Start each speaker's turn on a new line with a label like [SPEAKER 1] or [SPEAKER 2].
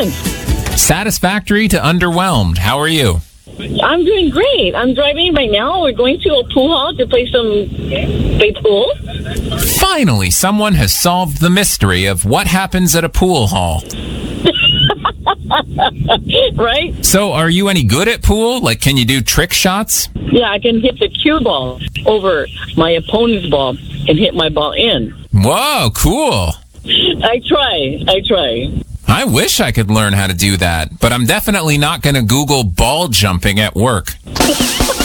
[SPEAKER 1] going?
[SPEAKER 2] Satisfactory to underwhelmed. How are you?
[SPEAKER 1] I'm doing great. I'm driving right now. We're going to a pool hall to play pool.
[SPEAKER 2] Finally, someone has solved the mystery of what happens at a pool hall.
[SPEAKER 1] Right?
[SPEAKER 2] So, are you any good at pool? Like, can you do trick shots?
[SPEAKER 1] Yeah, I can hit the cue ball over my opponent's ball and hit my ball in.
[SPEAKER 2] Whoa, cool.
[SPEAKER 1] I try.
[SPEAKER 2] I wish I could learn how to do that, but I'm definitely not going to Google ball jumping at work.